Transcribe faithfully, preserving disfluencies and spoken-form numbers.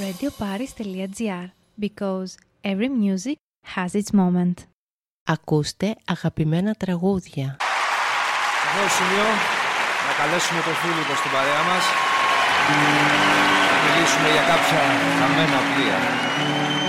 radioparis.gr because every music has its moment. Ακούστε αγαπημένα τραγούδια. Αυτό σημείο να καλέσουμε τον Φίλιππο στην παρέα μας να μιλήσουμε για κάποια χαμένα πλοία.